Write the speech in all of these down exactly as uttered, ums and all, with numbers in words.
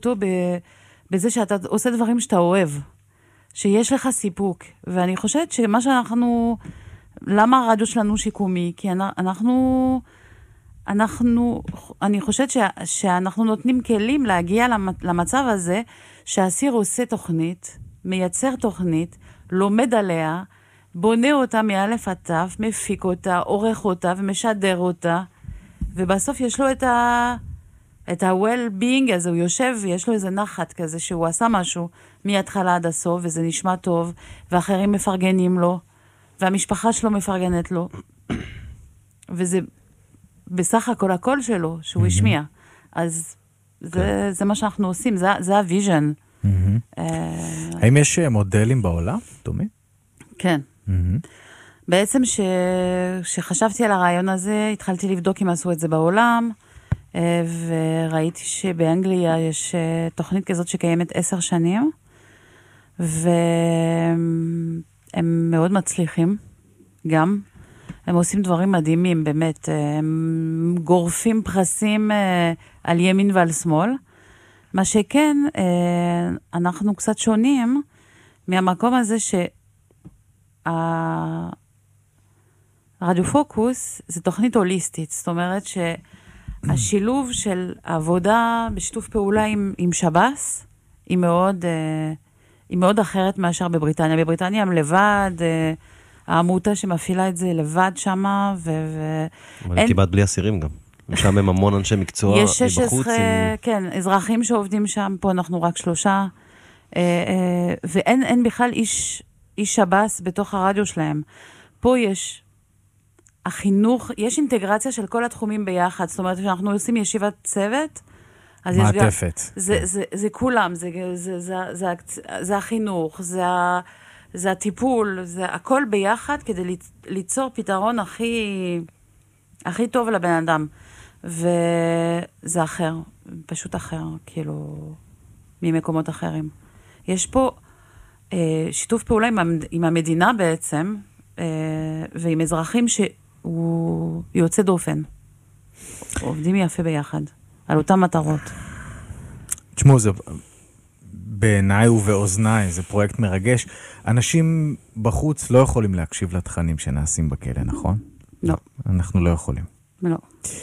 אותו בזה שאתה עושה דברים שאתה אוהב, שיש לך סיפוק. ואני חושבת שמה שאנחנו, למה הרדיו שלנו שיקומי? כי אנחנו, אנחנו, אני חושבת ש, שאנחנו נותנים כלים להגיע למצב הזה, שהאסיר עושה תוכנית, מייצר תוכנית, לומד עליה, בונה אותה מאלף עד תו, מפיק אותה, עורך אותה ומשדר אותה, ובסוף יש לו את ה... את ה-well-being הזה, הוא יושב ויש לו איזה נחת כזה, שהוא עשה משהו מההתחלה עד הסוף, וזה נשמע טוב, ואחרים מפרגנים לו, והמשפחה שלו מפרגנת לו, וזה בסך הכל הקול שלו, שהוא השמיע. אז זה, זה מה שאנחנו עושים, זה, זה הוויז'ן. האם יש מודלים בעולם, דומים? כן. בעצם שחשבתי על הרעיון הזה, התחלתי לבדוק אם עשו את זה בעולם, וראיתי שבאנגליה יש תוכנית כזאת שקיימת עשר שנים, והם מאוד מצליחים גם. הם עושים דברים מדהימים, באמת. הם גורפים פרסים על ימין ועל שמאל. מה שכן, אנחנו קצת שונים מהמקום הזה שהרדיו פוקוס זה תוכנית הוליסטית. זאת אומרת שהשילוב של העבודה בשיתוף פעולה עם, עם שב"ס היא מאוד, היא מאוד אחרת מאשר בבריטניה. בבריטניה הם לבד, העמותה שמפעילה את זה לבד שמה, ו... אבל אין... כמעט בלי אסירים גם. שם הם המון אנשי מקצוע יש שש עשרה, בחוץ. עם... כן, אזרחים שעובדים שם, פה אנחנו רק שלושה, ואין אין בכלל איש, איש שב"ס בתוך הרדיו שלהם. פה יש החינוך, יש אינטגרציה של כל התחומים ביחד, זאת אומרת, כשאנחנו עושים ישיבת צוות, אז יש גם... מעטפת. זה, זה, זה, זה כולם, זה, זה, זה, זה, זה החינוך, זה ה... זה הטיפול, זה הכל ביחד כדי ליצור פתרון הכי, הכי טוב לבן אדם. וזה אחר, פשוט אחר, כאילו, ממקומות אחרים. יש פה אה, שיתוף פעולה עם, עם המדינה בעצם, אה, ועם אזרחים שהוא יוצא דופן. עובדים יפה ביחד, על אותם מטרות. תשמעו, זה... בעיניי ובאוזניי, זה פרויקט מרגש. אנשים בחוץ לא יכולים להקשיב לתכנים שנעשים בכלא, נכון? לא. אנחנו לא יכולים. לא.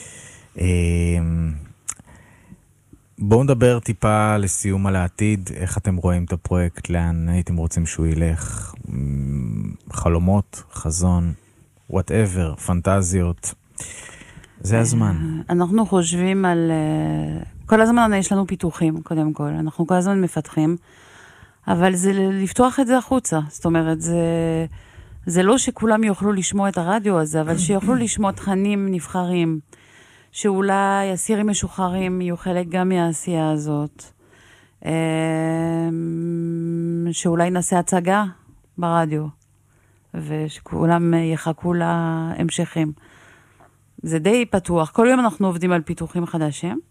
בואו נדבר טיפה לסיום על העתיד, איך אתם רואים את הפרויקט, לאן הייתם רוצים שהוא ילך, חלומות, חזון, whatever, פנטזיות. זה הזמן. אנחנו חושבים על... כל הזמן יש לנו פיתוחים, קודם כל. אנחנו כל הזמן מפתחים, אבל זה לפתוח את זה החוצה. זאת אומרת, זה, זה לא שכולם יוכלו לשמוע את הרדיו הזה, אבל שיוכלו לשמוע תכנים נבחרים, שאולי אסירים משוחררים יהיו חלק גם מהעשייה הזאת, שאולי נעשה הצגה ברדיו, ושכולם יחכו להמשכים. זה די פתוח. כל יום אנחנו עובדים על פיתוחים חדשים,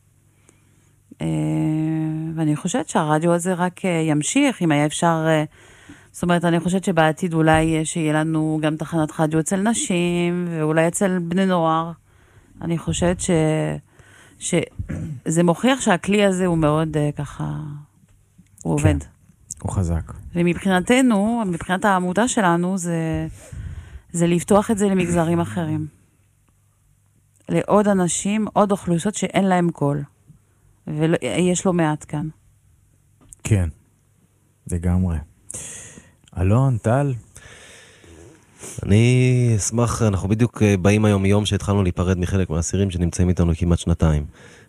ואני חושבת שהרדיו הזה רק ימשיך, אם היה אפשר, זאת אומרת, אני חושבת שבעתיד אולי שיהיה לנו גם תחנת רדיו אצל נשים, ואולי אצל בני נוער. אני חושבת ש... שזה מוכיח שהכלי הזה הוא מאוד ככה, הוא עובד. כן, הוא חזק. ומבחינתנו, מבחינת העמותה שלנו, זה, זה לפתוח את זה למגזרים אחרים. לעוד אנשים, עוד אוכלוסיות שאין להם קול. ויש לו מעט כאן. כן, לגמרי. אלון, טל? אני אשמח, אנחנו בדיוק באים היום מיום שהתחלנו להיפרד מחלק מהאסירים שנמצאים איתנו כמעט שנתיים.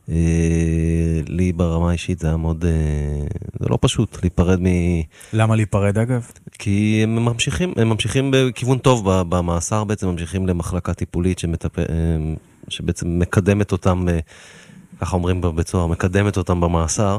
לי ברמה האישית זה היה מאוד, זה לא פשוט להיפרד מ... למה להיפרד אגב? כי הם ממשיכים, הם ממשיכים בכיוון טוב במאסר, בעצם ממשיכים למחלקה טיפולית שמטפ... שבעצם מקדמת אותם, ככה אומרים בבית סוהר, מקדמת אותם במאסר,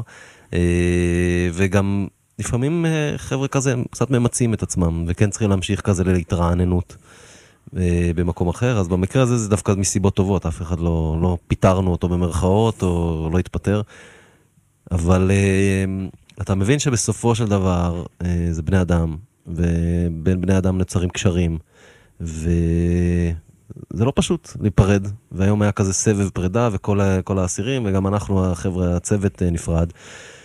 וגם לפעמים חבר'ה כזה קצת ממצים את עצמם, וכן צריכים להמשיך כזה להתרעננות במקום אחר, אז במקרה הזה זה דווקא מסיבות טובות, אף אחד לא, לא פיתרנו אותו במרכאות, או לא התפטר, אבל אתה מבין שבסופו של דבר זה בני אדם, ובין בני אדם נוצרים קשרים, וזה לא פשוט להיפרד, והיום היה כזה סבב פרידה, וכל כל האסירים, וגם אנחנו, החבר'ה, הצוות נפרד,